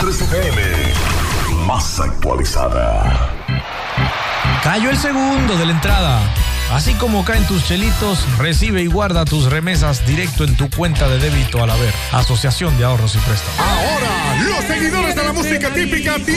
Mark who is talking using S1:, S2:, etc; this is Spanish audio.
S1: 93 FM, más actualizada.
S2: Cayó el segundo de la entrada. Así como caen tus chelitos, recibe y guarda tus remesas directo en tu cuenta de débito al haber. Asociación de Ahorros y Préstamos.
S3: Ahora, los seguidores de la música típica